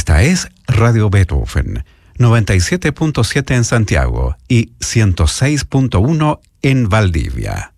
Esta es Radio Beethoven, 97.7 en Santiago y 106.1 en Valdivia.